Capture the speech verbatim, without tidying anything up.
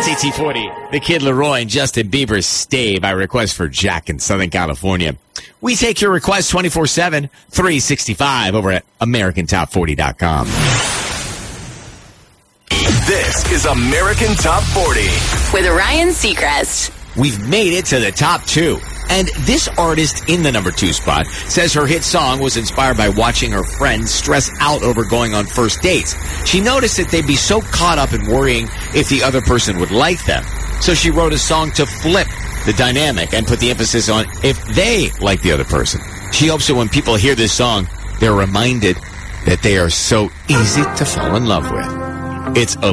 A T forty, The Kid Laroi and Justin Bieber's Stay by request for Jack in Southern California. We take your requests twenty-four seven, three sixty-five over at American Top forty dot com. This is American Top forty with Ryan Seacrest. We've made it to the top two. And this artist in the number two spot says her hit song was inspired by watching her friends stress out over going on first dates. She noticed that they'd be so caught up in worrying if the other person would like them. So she wrote a song to flip the dynamic and put the emphasis on if they like the other person. She hopes that when people hear this song, they're reminded that they are so easy to fall in love with. It's a